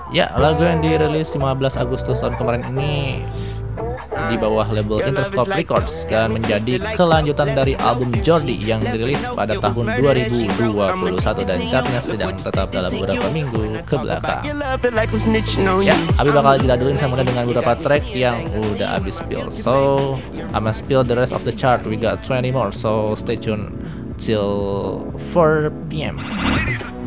Ya, lagu yang dirilis 15 Agustus tahun kemarin ini di bawah label Interscope Records dan menjadi kelanjutan dari album Jordi yang dirilis pada tahun 2021 dan chartnya sedang tetap dalam beberapa minggu ke belakang. Ya, Abi bakal jeladurin sama dengan beberapa track yang udah abis spill. So, I'ma spill the rest of the chart. We got 20 more, so stay tuned till 4 p.m.